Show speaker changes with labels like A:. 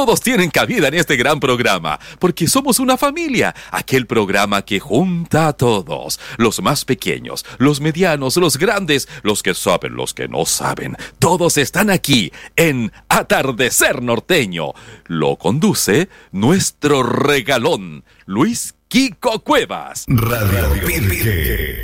A: Todos tienen cabida en este gran programa, porque somos una familia, aquel programa que junta a todos, los más pequeños, los medianos, los grandes, los que saben, los que no saben. Todos están aquí en Atardecer Norteño. Lo conduce nuestro regalón, Luis Kiko Cuevas.
B: Radio Pirque.